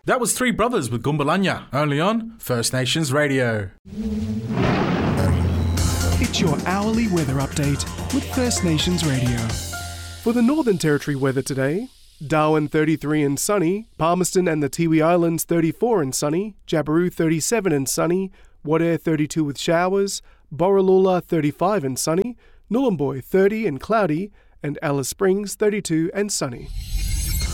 That was Three Brothers with Gumbalanya, only on First Nations Radio. It's your hourly weather update with First Nations Radio. For the Northern Territory weather today, Darwin 33 and sunny, Palmerston and the Tiwi Islands 34 and sunny, Jabiru 37 and sunny, Wadair 32 with showers, Borroloola 35 and sunny, Nhulunbuy 30 and cloudy, and Alice Springs 32 and sunny.